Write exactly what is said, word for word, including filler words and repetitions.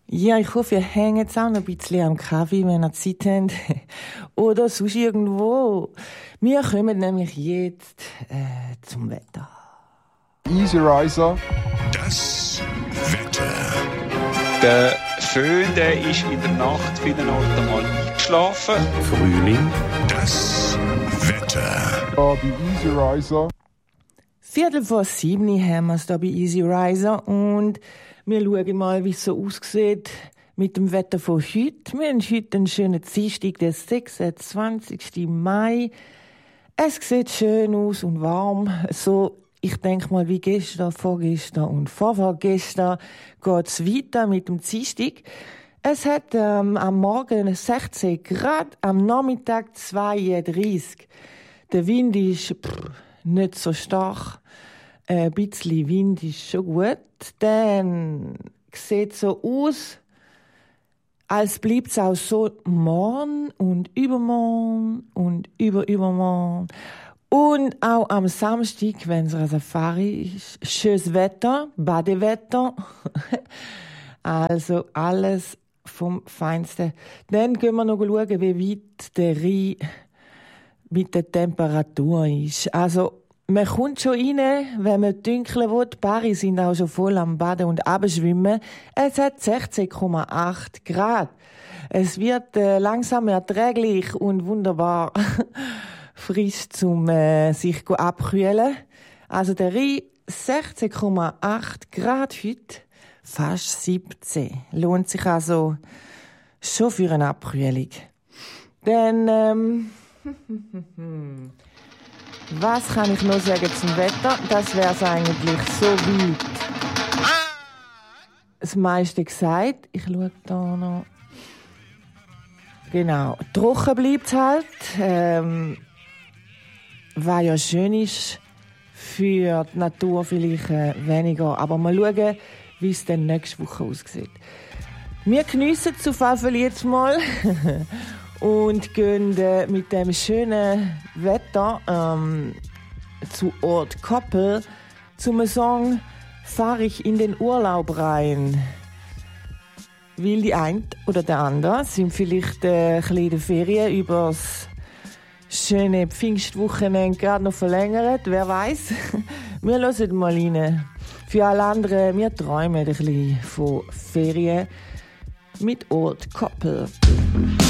Ja, ich hoffe, ihr hängt jetzt auch noch ein bisschen am Kaffee, wenn ihr Zeit habt. Oder sonst irgendwo. Wir kommen nämlich jetzt äh, zum Wetter. Easy Riser. Das Wetter. Der Föhn, der ist in der Nacht vielen Orten mal eingeschlafen. Frühling. Das Wetter. Ja, bei Easy Riser. Viertel vor sieben haben wir es hier bei Easy Riser und wir schauen mal, wie es so aussieht mit dem Wetter von heute. Wir haben heute einen schönen Dienstag, den sechsundzwanzigsten Mai. Es sieht schön aus und warm. So, ich denke mal, wie gestern, vorgestern und vorvorgestern geht es weiter mit dem Dienstag. Es hat ähm, am Morgen sechzehn Grad, am Nachmittag zweiunddreißig. Der Wind ist pff, nicht so stark. Ein bisschen Wind ist schon gut. Dann sieht es so aus, als bleibt es auch so morgen und übermorgen und überübermorgen. Und auch am Samstag, wenn es eine Safari ist, schönes Wetter, Badewetter. Also alles vom Feinsten. Dann gehen wir noch schauen, wie weit der Rhein mit der Temperatur ist. Also, man kommt schon rein, wenn man dünkeln will. Die Bari sind auch schon voll am Baden und Abschwimmen. Es hat sechzehn Komma acht Grad. Es wird äh, langsam erträglich und wunderbar frisch zum äh, sich abkühlen. Also der Rhein sechzehn Komma acht Grad heute, fast siebzehn. Lohnt sich also schon für eine Abkühlung. Dann ähm, was kann ich noch sagen zum Wetter? Das wäre es eigentlich so weit. Das meiste gesagt. Ich schaue da noch. Genau. Trocken bleibt es halt. Ähm, was ja schön ist für die Natur vielleicht äh, weniger. Aber mal schauen, wie es dann nächste Woche aussieht. Wir geniessen es auf jeden Fall jetzt mal. Und gehen äh, mit dem schönen Wetter ähm, zu Ort Koppel zum Song «Fahr ich in den Urlaub rein». Weil die eine oder der andere sind vielleicht äh, ein bisschen in den Ferien über das schöne Pfingstwochenende gerade noch verlängert. Wer weiß? Wir hören mal rein. Für alle anderen, wir träumen ein bisschen von Ferien mit Ort Koppel.